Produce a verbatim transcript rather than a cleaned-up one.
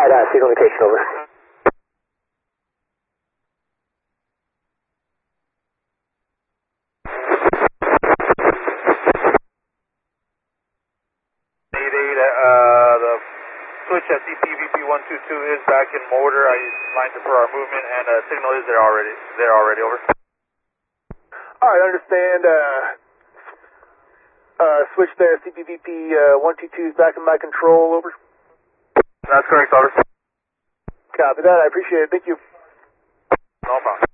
Alright, uh, signal location, over. eight eight, uh, the switch at C P V P one two two is back in motor. I lined it for our movement, and uh, signal is there already. There already, over. Alright, understand, uh, uh, switch there, C P V P uh, one two two is back in my control, over. That's correct, over. Copy that, I appreciate it, thank you. No problem.